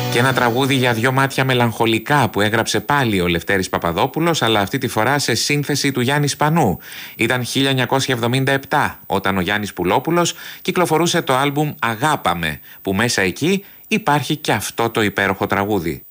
Και ένα τραγούδι για δυο μάτια μελαγχολικά που έγραψε πάλι ο Λευτέρης Παπαδόπουλος, αλλά αυτή τη φορά σε σύνθεση του Γιάννη Σπανού. Ήταν 1977 όταν ο Γιάννης Πουλόπουλος κυκλοφορούσε το άλμπουμ «Αγάπαμε», που μέσα εκεί υπάρχει και αυτό το υπέροχο τραγούδι.